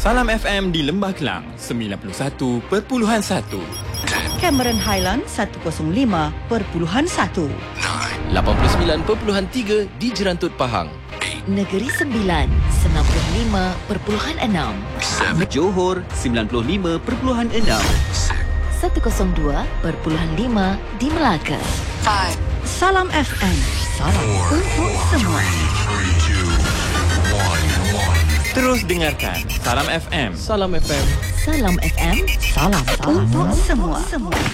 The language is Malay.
Salam FM di Lembah Kelang 91.1. Cameron Highland 105.1. 89.3 di Jerantut Pahang. Negeri Sembilan 95.6. Johor 95.6. 102.5 di Melaka. Salam FM. Salam untuk semua. Terus dengarkan Salam FM. Salam FM. Salam FM. Salam untuk semua.